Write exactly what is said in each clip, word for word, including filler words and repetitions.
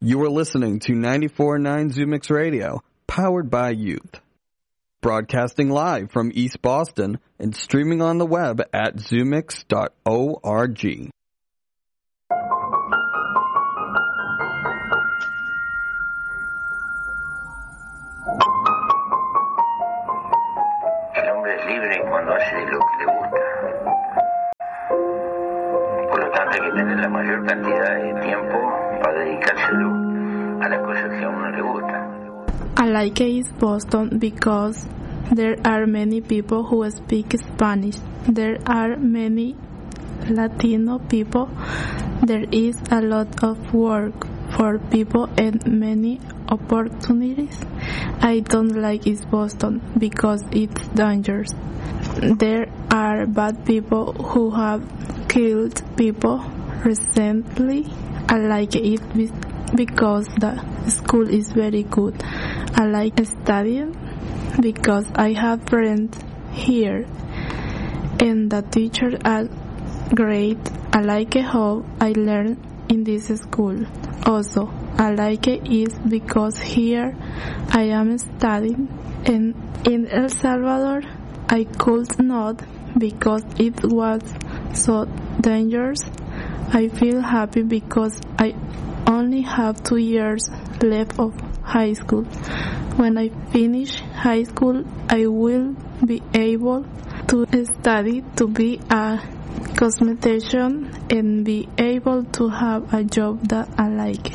You are listening to ninety-four point nine Zoomix Radio, powered by youth. Broadcasting live from East Boston and streaming on the web at zoomix dot org. El hombre es libre cuando hace lo que le gusta. Por lo tanto, hay que tener la mayor cantidad de tiempo para dedicárselo a las cosas que a uno le gustan. I like East Boston because there are many people who speak Spanish. There are many Latino people. There is a lot of work for people and many opportunities. I don't like East Boston because it's dangerous. There are bad people who have killed people recently. I like it because the school is very good. I like studying because I have friends here and the teachers are great. I like how I learn in this school. Also, I like it because here I am studying, and in El Salvador I could not because it was so dangerous. I feel happy because I only have two years left of high school. When I finish high school, I will be able to study to be a cosmetician and be able to have a job that I like.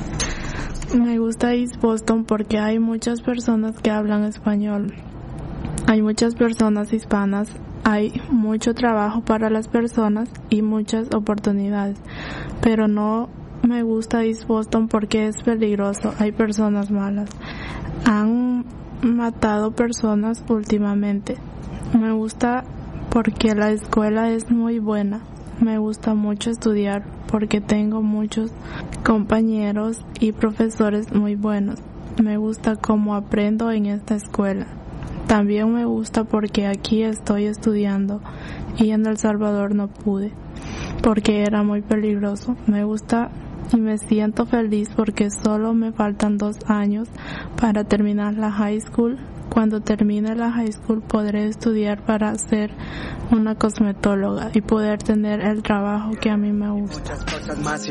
Me gusta East Boston porque hay muchas personas que hablan español. Hay muchas personas hispanas. Hay mucho trabajo para las personas y muchas oportunidades. Pero no me gusta East Boston porque es peligroso. Hay personas malas. Han matado personas últimamente. Me gusta porque la escuela es muy buena. Me gusta mucho estudiar porque tengo muchos compañeros y profesores muy buenos. Me gusta cómo aprendo en esta escuela. También me gusta porque aquí estoy estudiando y en El Salvador no pude porque era muy peligroso. Me gusta y me siento feliz porque solo me faltan dos años para terminar la high school. Cuando termine la high school podré estudiar para ser una cosmetóloga y poder tener el trabajo que a mí me gusta.